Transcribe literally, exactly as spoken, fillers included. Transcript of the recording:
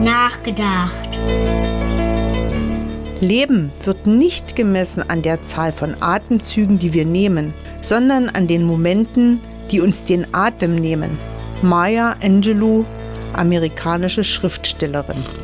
Nachgedacht. Leben wird nicht gemessen an der Zahl von Atemzügen, die wir nehmen, sondern an den Momenten, die uns den Atem nehmen. Maya Angelou, amerikanische Schriftstellerin.